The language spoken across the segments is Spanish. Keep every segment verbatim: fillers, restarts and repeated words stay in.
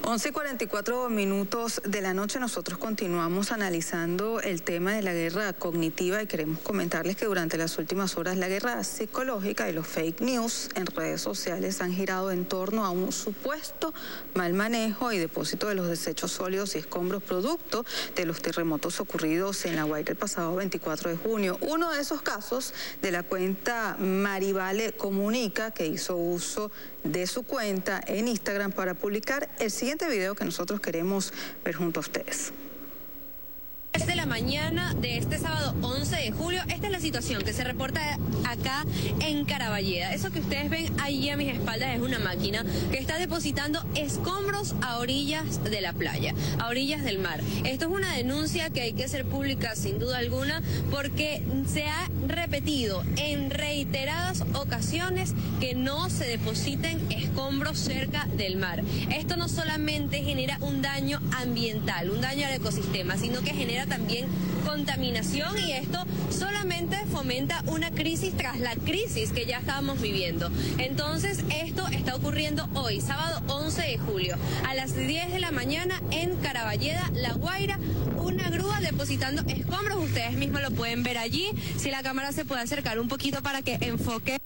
once y cuarenta y cuatro minutos de la noche nosotros continuamos analizando el tema de la guerra cognitiva y queremos comentarles que durante las últimas horas la guerra psicológica y los fake news en redes sociales han girado en torno a un supuesto mal manejo y depósito de los desechos sólidos y escombros producto de los terremotos ocurridos en La Guaira el pasado veinticuatro de junio. Uno de esos casos de la cuenta Marivale Comunica, que hizo uso de su cuenta en Instagram para publicar el siguiente video que nosotros queremos ver junto a ustedes. Desde la mañana de este sábado once de julio, esta es la situación que se reporta acá en Caraballeda. Eso que ustedes ven ahí a mis espaldas es una máquina que está depositando escombros a orillas de la playa, a orillas del mar. Esto es una denuncia que hay que hacer pública sin duda alguna porque se ha repetido en reiteradas ocasiones que no se depositen escombros cerca del mar. Esto no solamente genera un daño ambiental, un daño al ecosistema, sino que genera también contaminación y esto solamente fomenta una crisis tras la crisis que ya estábamos viviendo. Entonces esto está ocurriendo hoy, sábado once de julio, a las diez de la mañana en Caraballeda, La Guaira, una grúa depositando escombros. Ustedes mismos lo pueden ver allí. Si la cámara se puede acercar un poquito para que enfoque.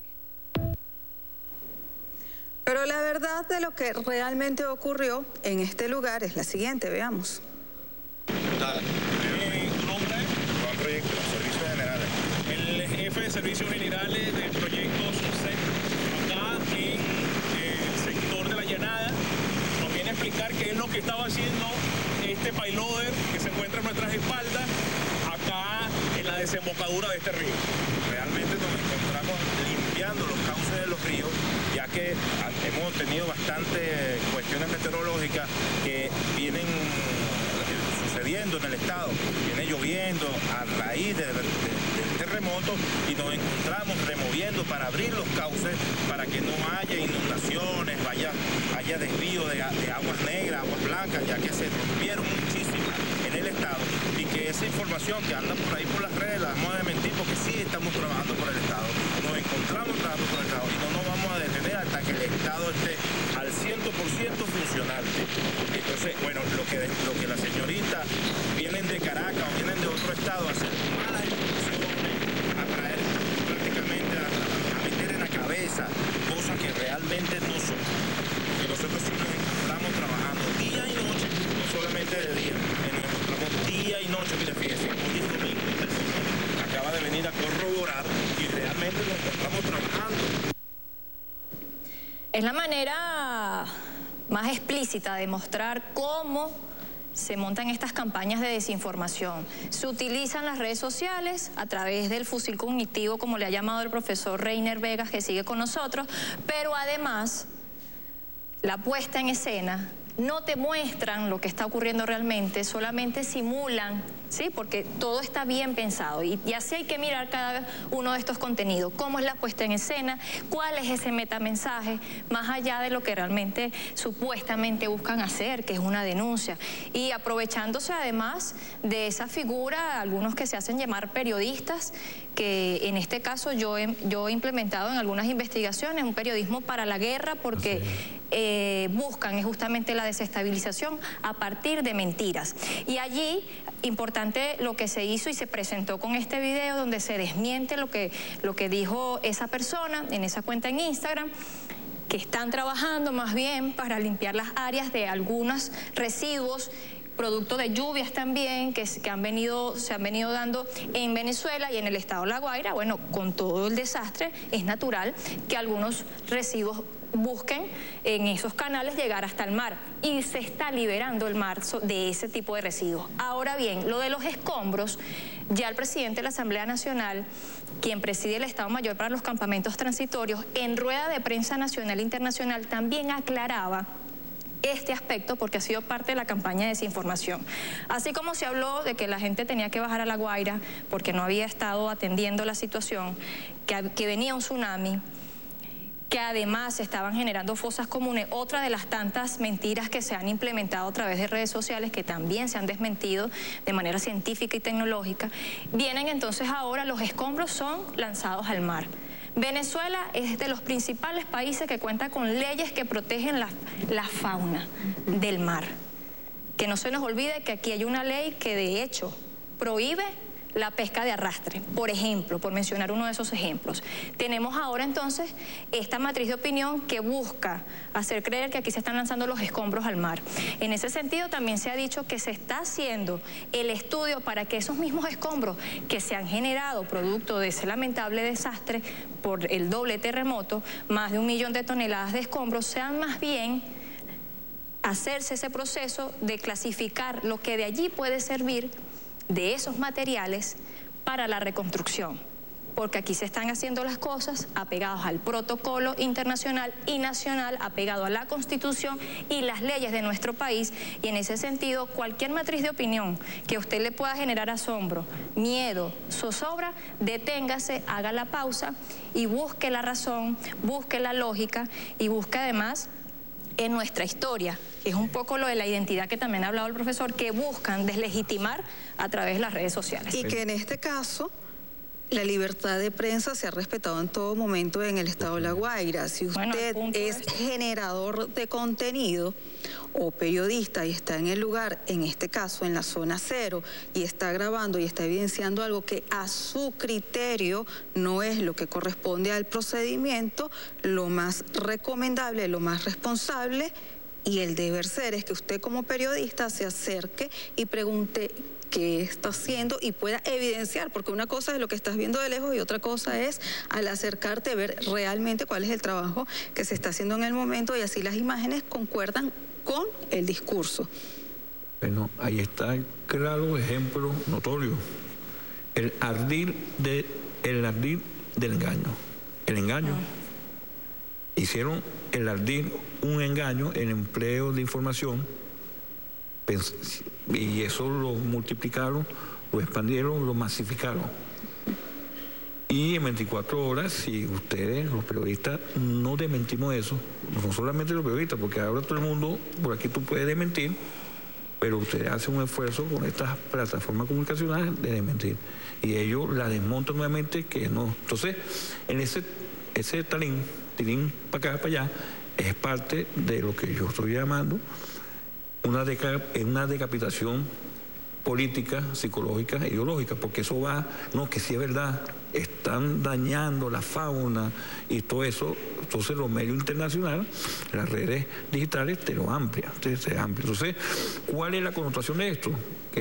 Pero la verdad de lo que realmente ocurrió en este lugar es la siguiente, veamos. Dale. ¿Tu nombre? Juan Proyecto, Servicios Generales. El jefe de Servicios Generales del proyecto SUSEC, acá en el sector de La Llanada, nos viene a explicar qué es lo que estaba haciendo este payloader que se encuentra a nuestras espaldas, acá en la desembocadura de este río. Realmente nos encontramos limpiando los cauces de los ríos, ya que hemos tenido bastantes cuestiones meteorológicas que vienen sucediendo en el estado. Viene lloviendo a raíz del de, de, de terremoto y nos encontramos removiendo para abrir los cauces para que no haya inundaciones, vaya, haya desvío de, de aguas negras, aguas blancas, ya que se rompieron muchísimas en el estado y que esa información que anda por ahí por las redes la vamos a desmentir porque sí estamos trabajando por el estado, nos encontramos trabajando por el estado y no nos vamos a detener hasta que el estado esté al cien por ciento funcional. Entonces, bueno, lo que, lo que la señorita vienen de Caracas o vienen de otro estado a hacer malas informaciones, a traer prácticamente a, a meter en la cabeza cosas que realmente no son. Y nosotros sí nos encontramos trabajando día y noche, no solamente de día, nos encontramos día y noche. Mira, fíjense, hoy es domingo, el señor acaba de venir a corroborar y realmente nos encontramos trabajando. Es la manera más explícita de mostrar cómo se montan estas campañas de desinformación. Se utilizan las redes sociales a través del fusil cognitivo, como le ha llamado el profesor Reiner Vegas, que sigue con nosotros, pero además la puesta en escena no te muestran lo que está ocurriendo realmente, solamente simulan, ¿sí? Porque todo está bien pensado y, y así hay que mirar cada uno de estos contenidos. ¿Cómo es la puesta en escena? ¿Cuál es ese metamensaje? Más allá de lo que realmente supuestamente buscan hacer, que es una denuncia. Y aprovechándose además de esa figura, algunos que se hacen llamar periodistas, que en este caso yo he, yo he implementado en algunas investigaciones un periodismo para la guerra porque eh, buscan justamente la desestabilización a partir de mentiras. Y allí, importante lo que se hizo y se presentó con este video donde se desmiente lo que, lo que dijo esa persona en esa cuenta en Instagram, que están trabajando más bien para limpiar las áreas de algunos residuos producto de lluvias también que, que han venido, se han venido dando en Venezuela y en el estado de La Guaira. Bueno, con todo el desastre es natural que algunos residuos busquen en esos canales llegar hasta el mar y se está liberando el mar de ese tipo de residuos. Ahora bien, lo de los escombros, ya el presidente de la Asamblea Nacional, quien preside el Estado Mayor para los Campamentos Transitorios, en rueda de prensa nacional e internacional también aclaraba este aspecto porque ha sido parte de la campaña de desinformación. Así como se habló de que la gente tenía que bajar a La Guaira porque no había estado atendiendo la situación, que, que venía un tsunami, que además se estaban generando fosas comunes, otra de las tantas mentiras que se han implementado a través de redes sociales que también se han desmentido de manera científica y tecnológica, vienen entonces ahora los escombros son lanzados al mar. Venezuela es de los principales países que cuenta con leyes que protegen las, la fauna del mar. Que no se nos olvide que aquí hay una ley que de hecho prohíbe la pesca de arrastre, por ejemplo, por mencionar uno de esos ejemplos. Tenemos ahora entonces esta matriz de opinión que busca hacer creer que aquí se están lanzando los escombros al mar. En ese sentido también se ha dicho que se está haciendo el estudio para que esos mismos escombros que se han generado producto de ese lamentable desastre por el doble terremoto, más de un millón de toneladas de escombros, sean más bien hacerse ese proceso de clasificar lo que de allí puede servir de esos materiales para la reconstrucción, porque aquí se están haciendo las cosas apegados al protocolo internacional y nacional, apegado a la Constitución y las leyes de nuestro país, y en ese sentido cualquier matriz de opinión que a usted le pueda generar asombro, miedo, zozobra, deténgase, haga la pausa y busque la razón, busque la lógica y busque además en nuestra historia, que es un poco lo de la identidad que también ha hablado el profesor, que buscan deslegitimar a través de las redes sociales. Y que en este caso la libertad de prensa se ha respetado en todo momento en el estado de La Guaira. Si usted bueno, es generador de contenido o periodista y está en el lugar, en este caso en la zona cero, y está grabando y está evidenciando algo que a su criterio no es lo que corresponde al procedimiento, lo más recomendable, lo más responsable y el deber ser es que usted como periodista se acerque y pregunte qué está haciendo y pueda evidenciar, porque una cosa es lo que estás viendo de lejos y otra cosa es al acercarte ver realmente cuál es el trabajo que se está haciendo en el momento, y así las imágenes concuerdan con el discurso. Bueno, ahí está el claro ejemplo notorio, el ardid, de, el ardid del engaño, el engaño. No. Hicieron el ardid un engaño en empleo de información, y eso lo multiplicaron, lo expandieron, lo masificaron. Y en veinticuatro horas, si ustedes, los periodistas, no desmentimos eso, no solamente los periodistas, porque ahora todo el mundo, por aquí tú puedes desmentir, pero ustedes hacen un esfuerzo con estas plataformas comunicacionales de desmentir. Y ellos la desmontan nuevamente, que no. Entonces, en ese, ese talín, tilín para acá, para allá, es parte de lo que yo estoy llamando una, deca, una decapitación política, psicológica, ideológica, porque eso va, no, que sí es verdad, están dañando la fauna y todo eso. Entonces los medios internacionales, las redes digitales te lo amplian, te, te amplian. Entonces, ¿cuál es la connotación de esto? Que